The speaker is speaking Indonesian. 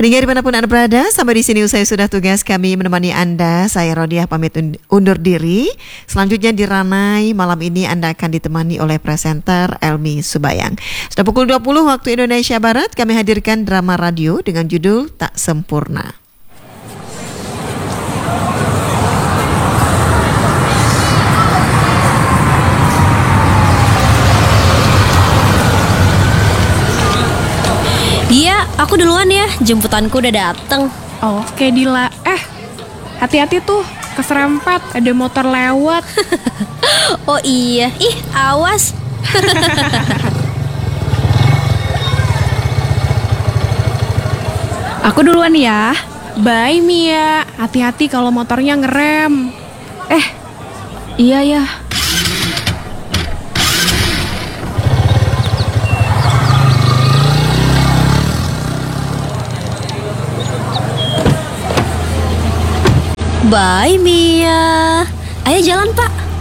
Pendengar dimanapun Anda berada, sampai di sini usai sudah tugas kami menemani Anda. Saya Rodiah pamit undur diri. Selanjutnya di Ranai malam ini Anda akan ditemani oleh presenter Elmi Subayang. Sudah pukul 20 waktu Indonesia Barat, kami hadirkan drama radio dengan judul Tak Sempurna. Iya, aku duluan ya. Jemputanku udah dateng. Oke Dila. Hati-hati tuh, keserempet, ada motor lewat. Oh iya, ih awas. Aku duluan ya. Bye Mia. Hati-hati kalau motornya ngerem. Iya ya. Bye Mia. Ayo jalan Pak.